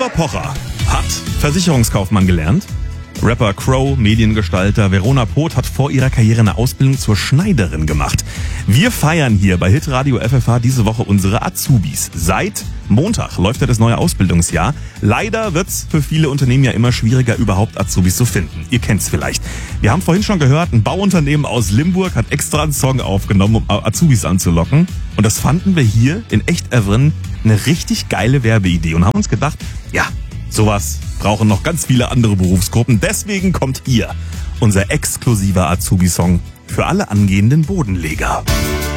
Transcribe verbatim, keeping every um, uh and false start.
Christopher Pocher hat Versicherungskaufmann gelernt. Rapper Crow, Mediengestalter Verona Poth hat vor ihrer Karriere eine Ausbildung zur Schneiderin gemacht. Wir feiern hier bei Hitradio F F H diese Woche unsere Azubis. Seit Montag läuft ja das neue Ausbildungsjahr. Leider wird's für viele Unternehmen ja immer schwieriger, überhaupt Azubis zu finden. Ihr kennt's vielleicht. Wir haben vorhin schon gehört, ein Bauunternehmen aus Limburg hat extra einen Song aufgenommen, um Azubis anzulocken. Und das fanden wir hier in Echt-Evren eine richtig geile Werbeidee und haben uns gedacht, ja, sowas brauchen noch ganz viele andere Berufsgruppen. Deswegen kommt hier unser exklusiver Azubi-Song für alle angehenden Bodenleger.